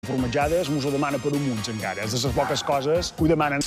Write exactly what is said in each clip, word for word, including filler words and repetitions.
Formatjades mos ho demana per un munt, encara. És de les poques coses que ho demanen.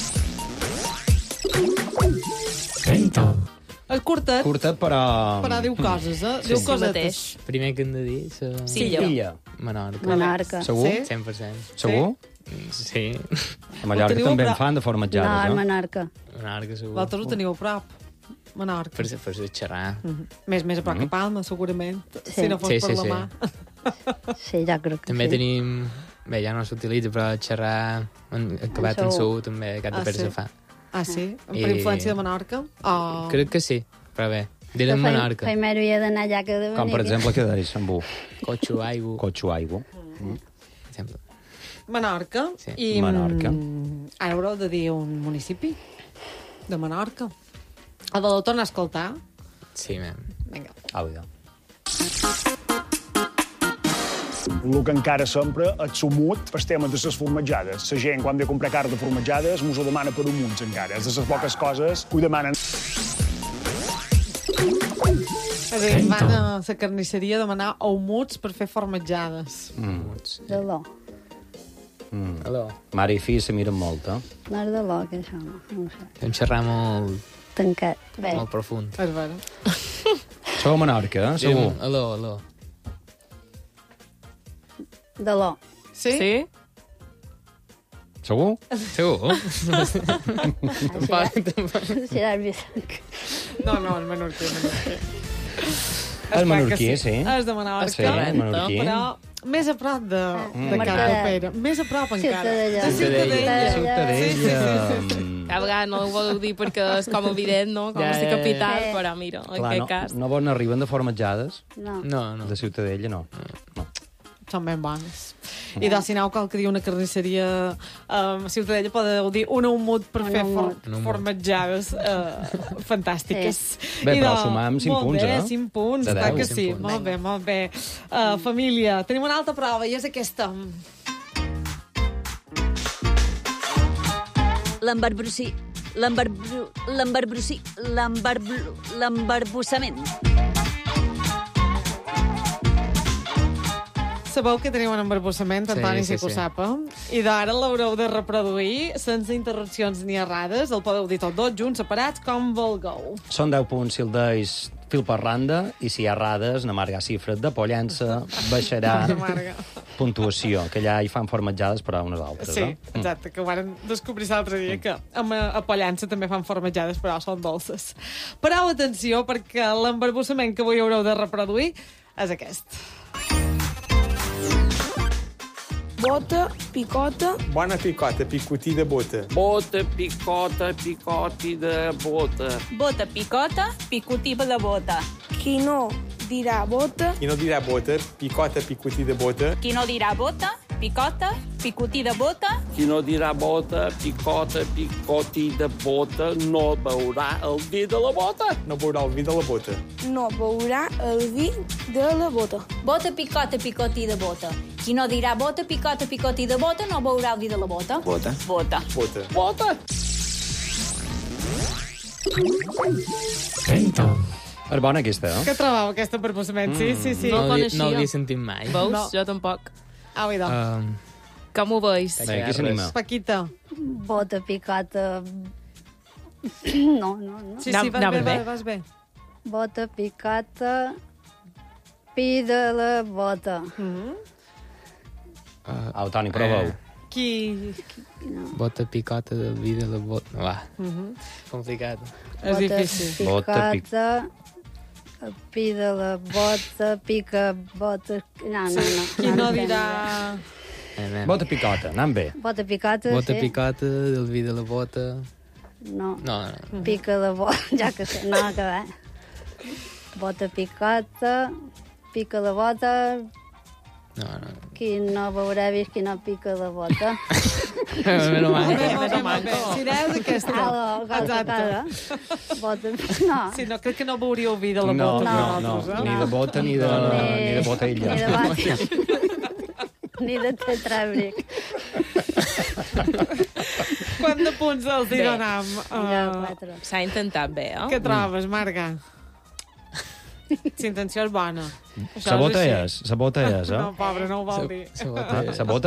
El curtet, Curtet, però... però diu coses, eh? Sí. Diu Sí cosetes. Primer que hem de dir... So... Silla. Illa. Menorca. Menorca. Segur? Sí? cent per cent. Segur? Sí. A Mallorca teniu també a en prop? fan de No, formatjades, a no? Menorca. Menorca, segur. L'altre ho teniu a prop. Menorca. Per, per xerrar. Mhm. Més, més a prop que Palma, segurament. Sí. Si no fos Sí, per sí, la sí. mà. Sí, ja crec que També sí. tenim... Bé, ja no s'utilitza, però xerrar en, acabat en Sou. su també cap de Ah, per sí? se fa. Ah, sí? Per I- influència de Menorca? Oh. Crec que sí, però bé. Direm Menorca. Feimero hi ha d'anar ja que ha de venir. Com, per exemple, què deis, amb un Cotxo, aigua. cotxo aigua. Per exemple. Menorca. Sí. I, Menorca. mm, Ara haureu de dir un municipi de Menorca. El de la torna a escoltar. Sí, mem. Vinga. Àudio. El que encara sempre és sumut pel tema de les formatjades. La gent, quan ve a comprar carn de formatjades, mos ho demana per un munt, encara. És de les poques coses que ho demanen. És a dir, van a la carnisseria a demanar aumuts per fer formatjades. De l'O. Aló. Mare i fill se miren molt, eh? No és de l'O, que això no. No ho sé. Vam xerrar molt, Tancat. Bé, molt profund. És vera. Sou a Menorca, eh? Segur? Direm, aló, aló. de l'O. Sí? Sí? Segur? Segur? Si l'has vist. No, no, el menorquí, el menorquí. El Esclar que menorquí, sí. És de Menorca. Sí, el menorquí. Però més a prop de, de Mm. Cap de Pere. Més a prop encara. Ciutadella. De Ciutadella. Ciutadella. A vegades no ho voleu dir perquè és com evident, no? Com Ja, és ja, de ja. capital, Sí. però mira, en Clar, aquest no, cas... no bon arriben de formatjades No. No, no. de Ciutadella, no. no. Són ben bones. I de si aneu cal que diu una carnisseria um, a Ciutadella podeu dir un aumut per Un fer for, aumut. Un aumut. formatjades uh, fantàstiques. Sí. Bé, I però de- sumam cinc molt punts, bé, eh? cinc punts, De clar deu. que Cinc sí. punts. Molt bé, molt bé. Uh, família, tenim una altra prova i és aquesta. L'embarbrossi... L'embarbru... L'embarbrossi... L'embarbru... L'embarbussament. Sabeu que teniu un embarbussament, Sí, Antoni, sí, si que ho sí. sap. eh? I d'ara l'haureu de reproduir sense interrupcions ni errades. El podeu dir tots dos, junts, separats, com vulgueu. Són deu punts si el deis fil per randa i si hi ha errades, n'amargar xifres de pollença, baixarà Amarga. puntuació, que allà hi fan formatjades però unes altres, Sí, eh? exacte, que ho varen descobrir l'altre dia, que amb a, a Pollença també fan formatjades, però són dolces. Pareu atenció, perquè l'embarbussament que avui haureu de reproduir és aquest. Bota, picota, Bona picota, picotí de bota. Bota, picota, picoti de bota. Bota picota, picotí de bota. qui no dirà bota, Qui no dirà bota, picota, picotí de bota. Qui no dirà bota, picota, picotí de bota. Qui no dirà bota, picota, picoti de bota, no veurà el vi de la bota. No veurà el vi de la bota. no beurà el vi de la bota. Bota picota, picotí de bota. Qui no dirà bota, picota, picotí de bota, no veurà el vi de la bota. Bota. Bota. Bota. Bota. És bona aquesta, eh? Què trobeu, aquest embarbussament? Sí, sí, sí. No, No l'havia- coneixia. no l'havia sentit mai. Veus? No. Jo tampoc. Au, idò. Um, Com ho veus? Bé, qui s'anima? Paquita. Bota picota... No, no, no. Sí, Anava- sí, vas anava bé, bé. vas, vas bé. Bota picata... Pi de la bota. Au, Toni, proveu. Eh. Qui... bota picota del vi de la bota. Va, Mhm. complicat. És Bota difícil. Bota, pic- picata... Pi de la bota, pica, bota... No, no, no. Qui no entenc dirà... Eh, nen. Bota picota, anant bé. bé. Bota picata, Bota sí. picota del vi de la bota. No. No, no. Pica de bota, ja que sé. No, que bé. Bota picata, pica de bota... No, no. Qui no veurà vist qui no pica de bota. Menos mal. Molt bé, molt bé, molt bé. Si és aquesta. Ah, la Exacte. cara. Bota... No. Sí, no, crec que no veuríeu vi de la No, bota. no, no, vosaltres, eh? ni de bota ni de, ni de botella. Ni de bota. Ni de tetràbric. Quant de punts els hi Bé. donam? Ja, Uh, quatre. S'ha intentat bé, eh? què trobes, Marga? Si intenció és bona. Això Sabota així. és, sabota és, eh? No, pobre, no ho vol dir. Sabota. Sabota